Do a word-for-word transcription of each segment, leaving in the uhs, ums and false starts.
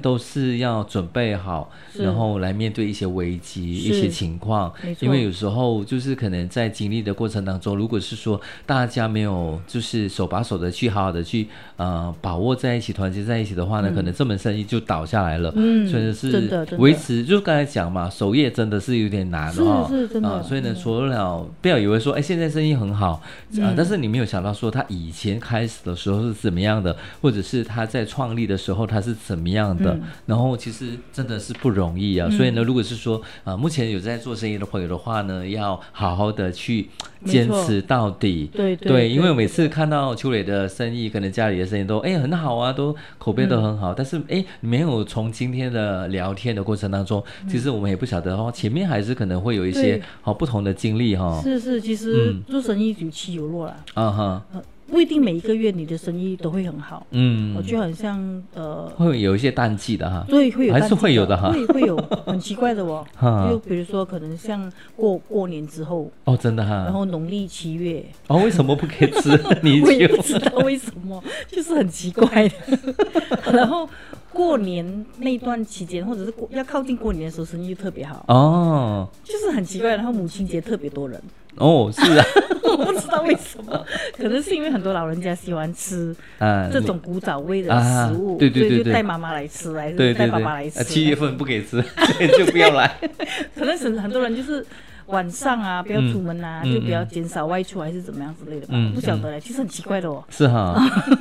都是要准备好，然后来面对一些危机一些情况，因为有时候就是可能在经历的过程当中，如果是说大家没有就是手把手的去好好的去呃把握在一起团结在一起的话呢、嗯、可能这门生意就倒下来了，嗯，所以是维持就刚才讲嘛，守业真的是有点难哦， 是是真的、呃、 所以呢除了不要以为说哎现在生意很好、呃嗯、但是你没有想到说他以前开始的时候是怎么样的，或者是他在创立的时候他是怎么样的、嗯、然后其实真的是不容易啊、嗯、所以呢如果是说呃目前有在做生意的朋友的话呢，要好好的去坚持到底， 对 对, 对，因为每次看到秋磊的生意可能家里的生意都哎很好啊，都口碑都很好、嗯、但是哎没有从今天的聊天的过程当中、嗯、其实我们也不晓得哦，前面还是可能会有一些好、哦、不同的经历哈、哦。 是是，其实做生意有起有落啦， 啊哈、嗯， 不一定每一个月你的生意都会很好，嗯，我就很像呃， 会有一些淡季的哈， 对，会有淡季的， 还是会有的哈， 会会有很奇怪的哦，就比如说可能像过过年之后， 哦，真的哈， 然后农历七月， 哦，为什么不可以吃？你我也不知道为什么，就是很奇怪的，然后。过年那段期间，或者是过要靠近过年的时候，生意特别好哦，就是很奇怪。然后母亲节特别多人哦，是啊， 我不知道为什么，可能是因为很多老人家喜欢吃这种古早味的食物， 啊、对对 对, 对， 所以就带妈妈来吃，还是带爸爸来吃。 七、啊、月份不给吃，所以就不要来。 可能是很多人就是晚上啊，不要出门啊，嗯、就不要减少外出，还是怎么样之类的吧，嗯、不晓得嘞。其实很奇怪的哦。 是哈。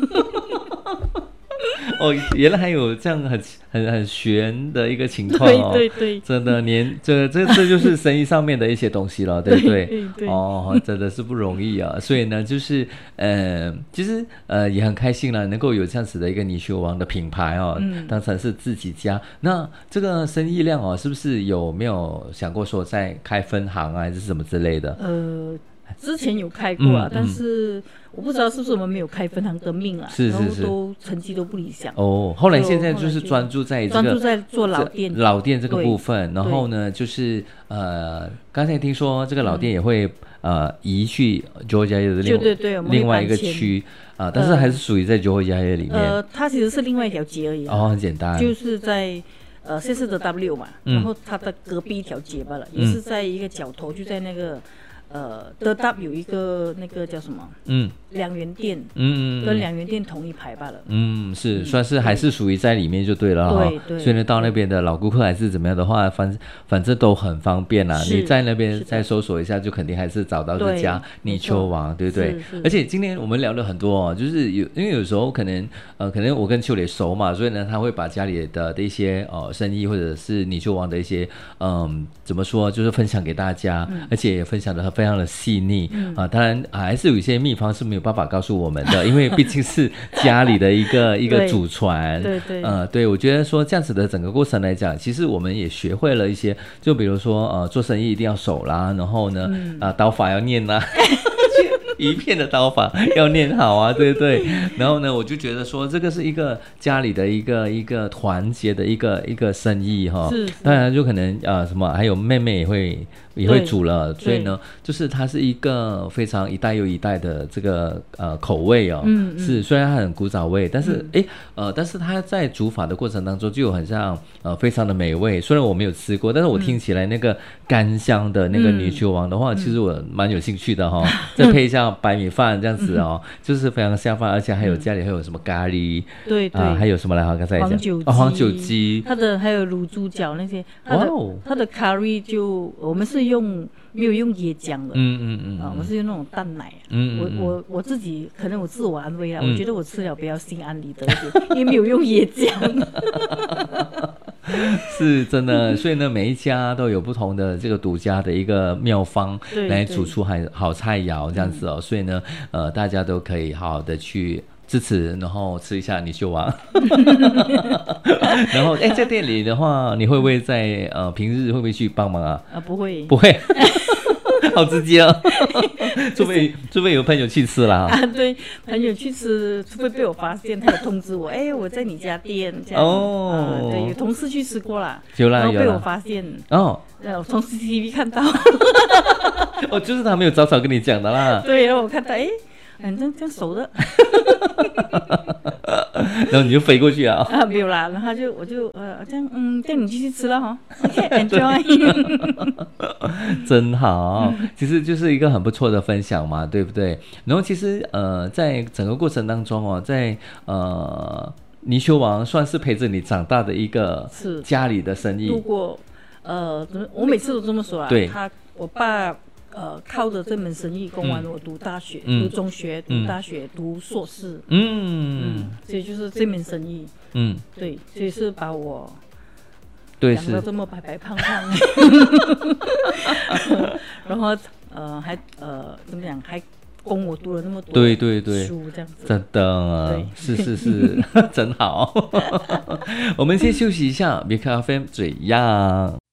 哦，原来还有这样很很很玄的一个情况哦， 对对对， 真的年这这这就是生意上面的一些东西了，对不对？ 对对对， 哦，真的是不容易啊，所以呢，就是呃，其实呃也很开心了，能够有这样子的一个泥鳅王的品牌哦，嗯、当成是自己家。那这个生意量哦，是不是有没有想过说再开分行啊，还是什么之类的？ 呃。之前有开过啊、嗯嗯，但是我不知道是不是我们没有开分行的命啊， 是是是， 然后都成绩都不理想。 哦，后来现在就是专注在这个专注在做老店老店这个部分，然后呢，就是呃，刚才听说这个老店也会、嗯、呃移去 Georgia 的另对对对另外一个区啊、呃，但是还是属于在 Georgia 里面。 呃，它其实是另外一条街而已、啊。 哦，很简单， 就是在。呃，现在的 W 嘛、嗯，然后它的隔壁一条街罢了、嗯，也是在一个角头，就在那个呃的 W 有一个那个叫什么？嗯，两元店，嗯嗯，跟两元店同一排罢了。嗯， 是、嗯、算是还是属于在里面就对了哈。 对对。 所以呢，到那边的老顾客还是怎么样的话，反反正都很方便啦。你在那边再搜索一下，就肯定还是找到这家泥鳅王，对不对？而且今天我们聊了很多哦，就是有因为有时候可能呃可能我跟秋磊熟嘛，所以呢他会把家里的的一些呃。生意或者是泥鳅王的一些嗯怎么说，就是分享给大家、嗯、而且也分享的非常的细腻、嗯、啊，当然还是有一些秘方是没有办法告诉我们的，因为毕竟是家里的一个一个祖传， 对对呃对，我觉得说这样子的整个过程来讲，其实我们也学会了一些，就比如说呃做生意一定要守啦，然后呢、嗯、啊刀法要念啦一片的刀法要念好啊，对不对？然后呢，我就觉得说这个是一个家里的一个一个团结的一个一个生意哈。是。当然就可能呃什么，还有妹妹也会也会煮了，所以呢，就是它是一个非常一代又一代的这个呃口味哦。嗯嗯。是，虽然它很古早味，但是哎、嗯、呃，但是它在煮法的过程当中就很像呃非常的美味。虽然我没有吃过，但是我听起来那个干香的那个泥鳅王的话，嗯、其实我蛮有兴趣的哈、哦。再配一下白米饭这样子哦，嗯、就是非常下饭，而且还有家里还有什么咖喱， 对对、 啊，还有什么来？刚才讲黄酒鸡、 哦，黄酒鸡， 它的还有卤猪脚那些，它的、哦、它的 curry 就我们是用没有用椰浆的，嗯嗯嗯，啊，我是用那种淡奶，嗯, 嗯, 嗯我我我自己可能我自我安慰啦、嗯，我觉得我吃了比较心安理得一点，因为没有用椰浆。 是真的，所以呢，每一家都有不同的这个独家的一个妙方来煮出好好菜肴这样子哦，所以呢，呃，大家都可以好好的去支持，然后吃一下泥鳅王。然后，哎，在店里的话，你会不会在呃平日会不会去帮忙啊？ 啊，不会， 不会。好直接哦，除非除非有朋友去吃啦。 啊，对，朋友去吃，除非被我发现，他有通知我，哎，我在你家店这样。哦、呃，对，有同事去吃过啦， 有啦， 然后被我发现。 哦， 我从 C C T V 看到。 哦，就是他没有早早跟你讲的啦。 对，然后我看到，哎，反正这样熟的。 然后你就飞过去啊？ 啊，没有啦，然后就我就呃这样，嗯，这样你继续吃了哈 ，OK，enjoy， 真好，其实就是一个很不错的分享嘛，对不对？然后其实呃，在整个过程当中哦，在呃泥鳅王算是陪着你长大的一个是家里的生意。 如果呃，我每次都这么说啊， 对， 他我爸。呃，靠着这门生意供完了我读大学、 嗯、 读中学、读大学、嗯、读硕士， 嗯嗯，所以就是这门生意， 嗯， 对，所以是把我对养得这么白白胖胖，然后呃还呃怎么讲还供我读了那么多对对对书这样子， 真的，是是是，真好。我们先休息一下，别看 F M 怎样。